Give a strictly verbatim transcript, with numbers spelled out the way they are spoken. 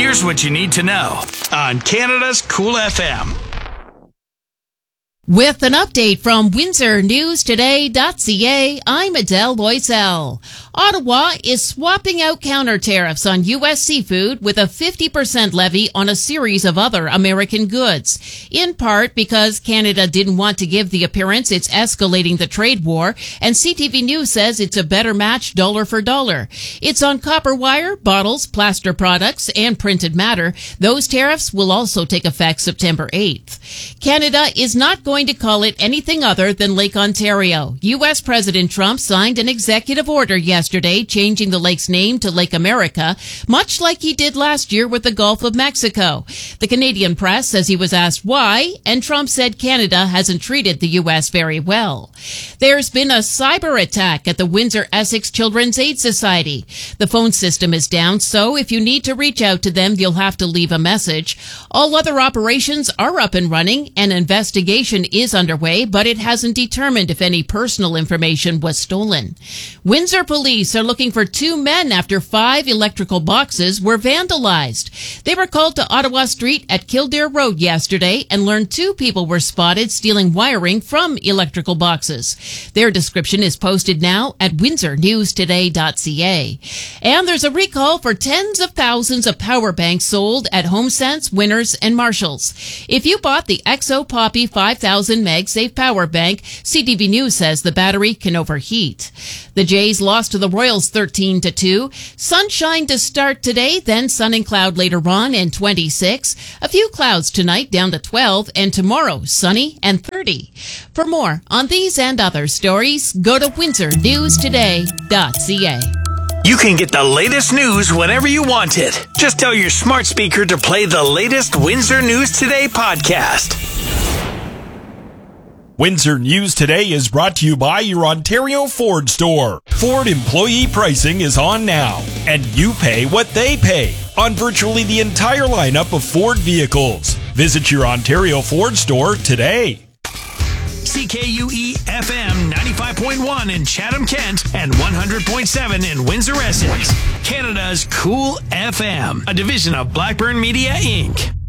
Here's what you need to know on Canada's Cool F M. With an update from Windsor News Today dot C A, I'm Adele Loisel. Ottawa is swapping out counter tariffs on U S seafood with a fifty percent levy on a series of other American goods, in part because Canada didn't want to give the appearance it's escalating the trade war, and C T V News says it's a better match dollar for dollar. It's on copper wire, bottles, plaster products, and printed matter. Those tariffs will also take effect September eighth. Canada is not going to call it anything other than Lake Ontario. U S President Trump signed an executive order yesterday changing the lake's name to Lake America, much like he did last year with the Gulf of Mexico. The Canadian press says he was asked why, and Trump said Canada hasn't treated the U S very well. There's been a cyber attack at the Windsor Essex Children's Aid Society. The phone system is down, so if you need to reach out to them, you'll have to leave a message. All other operations are up and running. An investigation is underway, but it hasn't determined if any personal information was stolen. Windsor police are looking for two men after five electrical boxes were vandalized. They were called to Ottawa Street at Kildare Road yesterday and learned two people were spotted stealing wiring from electrical boxes. Their description is posted now at Windsor News Today dot C A. And there's a recall for tens of thousands of power banks sold at HomeSense, Winners, and Marshalls. If you bought the Exo Poppy five thousand MagSafe power bank, C T V News says the battery can overheat. The Jays lost to the Royals thirteen to two. Sunshine to start today, then sun and cloud later on and twenty-six. A few clouds tonight down to twelve, and tomorrow sunny and thirty. For more on these and other stories, go to Windsor News Today dot C A. You can get the latest news whenever you want it. Just tell your smart speaker to play the latest Windsor News Today podcast. Windsor News Today is brought to you by your Ontario Ford store. Ford employee pricing is on now, and you pay what they pay on virtually the entire lineup of Ford vehicles. Visit your Ontario Ford store today. C K U E F M ninety-five point one in Chatham-Kent and one hundred point seven in Windsor-Essex. Canada's Cool F M, a division of Blackburn Media, Incorporated.